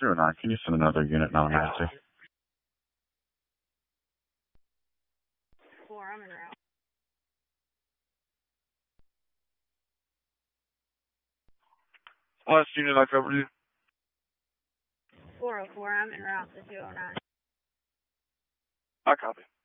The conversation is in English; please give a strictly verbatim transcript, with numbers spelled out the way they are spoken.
two oh nine, can you send another unit now emergency? Four, I'm in route. Last unit I covered you. four oh four, I'm in route to two oh nine. I copy.